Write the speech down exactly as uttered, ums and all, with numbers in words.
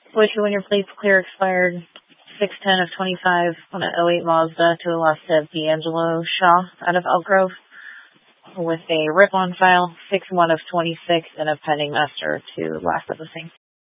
Switch when your plate's clear expired. six ten of twenty-five on an oh eight Mazda to the left of D'Angelo Shaw out of Elk Grove with a rip on file. six one of twenty-six and a pending master to last of the same.